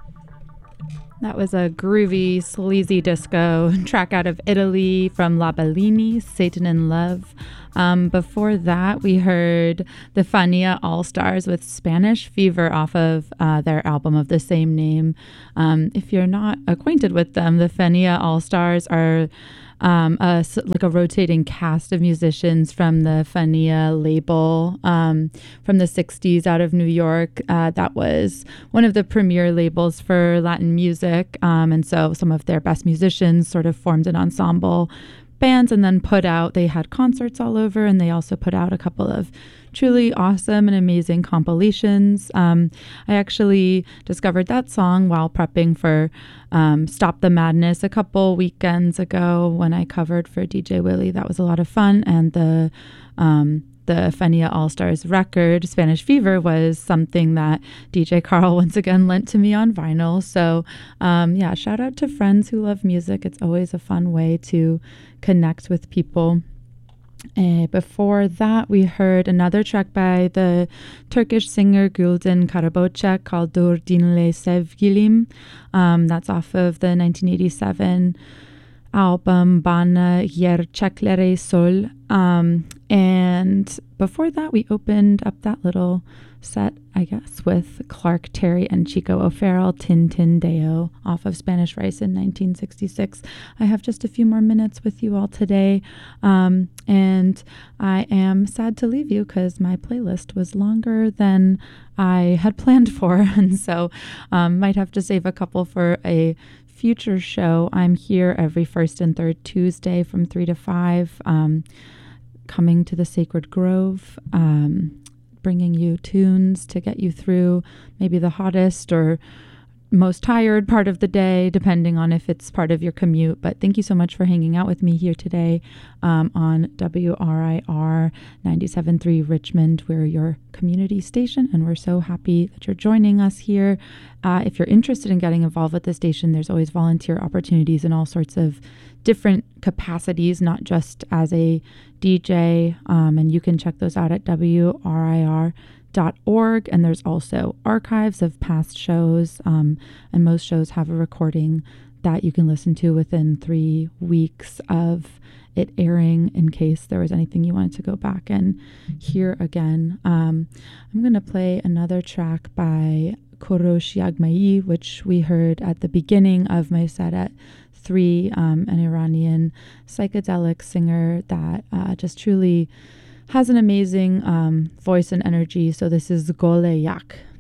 That was a groovy, sleazy disco track out of Italy from La Bellini, Satan in Love. Before that, we heard the Fania All-Stars with Spanish Fever off of their album of the same name. If you're not acquainted with them, the Fania All-Stars are like a rotating cast of musicians from the Fania label from the 60s out of New York. That was one of the premier labels for Latin music. And so some of their best musicians sort of formed an ensemble bands and then they had concerts all over, and they also put out a couple of truly awesome and amazing compilations. I actually discovered that song while prepping for Stop the Madness a couple weekends ago when I covered for DJ Willie. That was a lot of fun. And the Fania All-Stars record, Spanish Fever, was something that DJ Carl once again lent to me on vinyl. So shout out to friends who love music. It's always a fun way to connect with people. Before that, we heard another track by the Turkish singer Gülden Karabuçak called Dur Dinle Sevgilim. That's off of the 1987 album Bana Gerçekleri Sol. And before that, we opened up that little set, I guess, with Clark Terry and Chico O'Farrell, Tin Tin Deo, off of Spanish Rice in 1966. I have just a few more minutes with you all today, and I am sad to leave you because my playlist was longer than I had planned for, and so might have to save a couple for a future show. I'm here every first and third Tuesday from 3 to 5, coming to the Sacred Grove, bringing you tunes to get you through maybe the hottest or most tired part of the day, depending on if it's part of your commute. But thank you so much for hanging out with me here today on WRIR 97.3 Richmond. We're your community station, and we're so happy that you're joining us here. If you're interested in getting involved with the station, there's always volunteer opportunities in all sorts of different capacities, not just as a DJ, and you can check those out at WRIR.org, and there's also archives of past shows, and most shows have a recording that you can listen to within 3 weeks of it airing in case there was anything you wanted to go back and hear again. I'm going to play another track by Korosh Yagmai, which we heard at the beginning of my set at 3, an Iranian psychedelic singer that just truly has an amazing voice and energy. So this is Gole Yak.